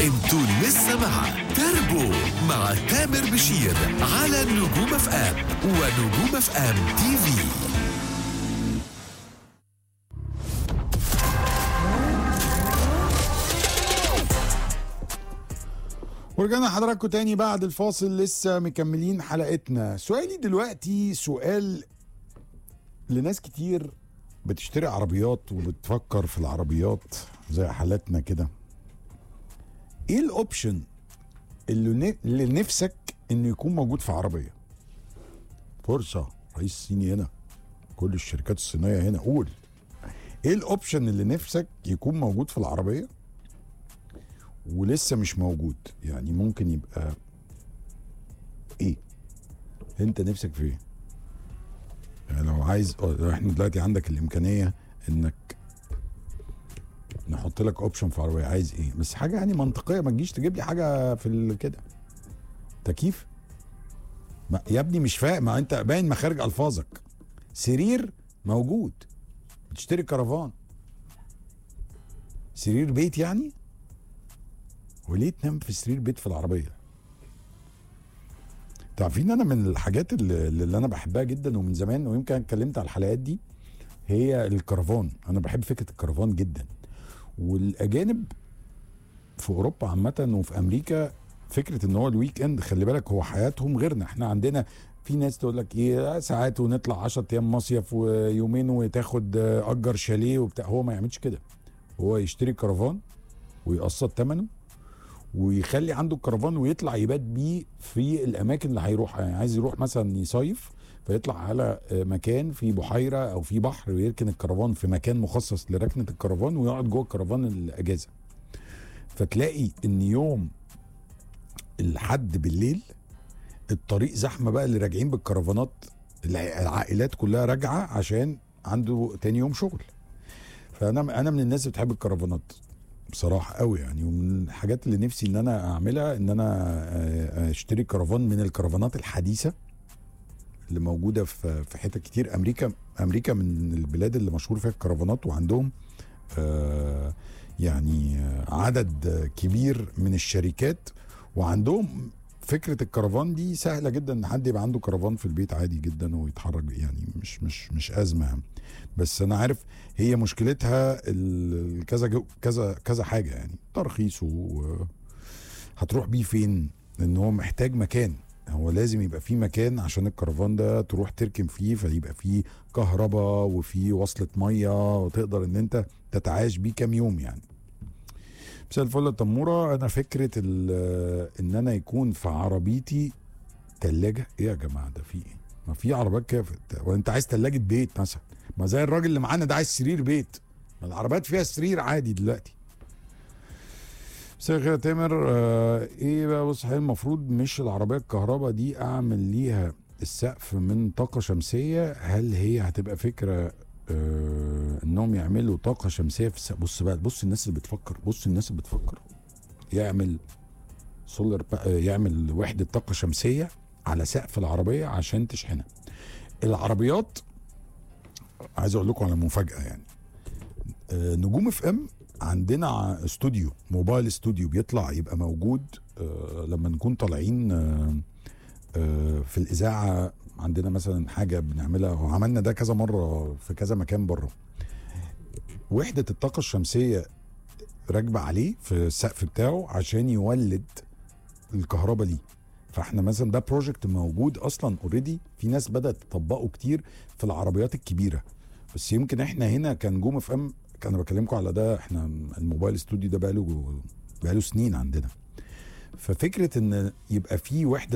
انتوا لسه مع تربو مع تامر بشير على نجوم اف ام ونجوم اف ام تي في. ورجعنا حضراتكم تاني بعد الفاصل، لسه مكملين حلقتنا. سؤالي دلوقتي سؤال لناس كتير بتشتري عربيات وبتفكر في العربيات زي حالاتنا كده. ايه الاوبشن اللي نفسك انه يكون موجود في عربية؟ فرصة رئيس الصيني هنا، كل الشركات الصينية هنا. قول ايه الاوبشن اللي نفسك يكون موجود في العربية ولسه مش موجود؟ يعني ممكن يبقى ايه؟ انت نفسك في ايه؟ يعني لو عايز، لو احنا دلوقتي عندك الامكانيه انك نحط لك اوبشن في عربيه، عايز ايه؟ بس حاجه يعني منطقيه، ما تجيش تجيب لي حاجه في كده تكييف. يا ابني مش فاهم، ما انت باين مخارج الفاظك. سرير موجود، بتشتري كرفان، سرير بيت يعني؟ وليه تنام في سرير بيت في العربيه؟ تعرفين انا من الحاجات اللي انا بحبها جدا ومن زمان، ويمكن اتكلمت على الحلقات دي، هي الكرفان. انا بحب فكره الكرفان جدا. والاجانب في اوروبا عامه وفي امريكا، فكره ان هو الويك اند، خلي بالك هو حياتهم غيرنا. احنا عندنا في ناس تقول لك ايه، ساعات ونطلع 10 ايام مصيف ويومين وتاخد اجر شاليه وبتاع. هو ما يعملش كده، هو يشتري كرفان ويقسط ثمنه ويخلي عنده الكرفان ويطلع يبات بيه في الاماكن اللي هيروح. يعني عايز يروح مثلا يصيف، فيطلع على مكان في بحيره او في بحر ويركن الكرفان في مكان مخصص لركنه الكرفان ويقعد جوه الكرفان الاجازه. فتلاقي ان يوم الحد بالليل الطريق زحمه بقى، اللي راجعين بالكرفانات، العائلات كلها راجعه عشان عنده تاني يوم شغل. فانا من الناس اللي بتحب الكرفانات بصراحه قوي يعني. ومن الحاجات اللي نفسي ان انا اعملها ان انا اشتري كرفان من الكرفانات الحديثه اللي موجوده في حتت كتير. امريكا من البلاد اللي مشهور فيها الكرفانات، وعندهم يعني عدد كبير من الشركات، وعندهم فكره الكرفان دي سهله جدا، ان حد يبقى عنده كرفان في البيت عادي جدا ويتحرك، يعني مش ازمه. بس انا عارف هي مشكلتها كذا كذا كذا حاجه، يعني ترخيصه، هتروح بيه فين؟ لان هو محتاج مكان، هو لازم يبقى فيه مكان عشان الكرفان ده تروح تركن فيه، فيبقى فيه كهرباء وفيه وصلة ميه وتقدر ان انت تتعايش بيه كام يوم يعني. مساء الفل يا تموره. انا فكره ان انا يكون في عربيتي تلاجة. ايه يا جماعه ده في ايه؟ ما في عربيات كده، وانت عايز تلاجة بيت مثلا، ما زي الراجل اللي معانا ده عايز سرير بيت، ما العربيات فيها سرير عادي دلوقتي. مساء الخير يا تامر. ايه بقى، بص، المفروض مش العربيه الكهرباء دي اعمل ليها السقف من طاقه شمسيه؟ هل هي هتبقى فكره انهم يعملوا طاقه شمسيه في السقف؟ بص بقى، بص الناس اللي بتفكر، بص الناس اللي بتفكر يعمل سولار، يعمل وحده طاقه شمسيه على سقف العربيه عشان تشحنها. العربيات، عايز اقول لكم على مفاجاه يعني. نجوم اف ام عندنا استوديو، موبايل استوديو بيطلع يبقى موجود لما نكون طالعين في الاذاعه. عندنا مثلا حاجه بنعملها، وعملنا ده كذا مره في كذا مكان بره. وحده الطاقه الشمسيه راكبه عليه في السقف بتاعه عشان يولد الكهرباء ليه. فاحنا مثلا ده بروجكت موجود اصلا اوريدي، في ناس بدات تطبقه كتير في العربيات الكبيره. بس يمكن احنا هنا كان نجوم اف ام، انا بكلمكم على ده، احنا الموبايل استوديو ده بقاله سنين عندنا. ففكره ان يبقى في وحده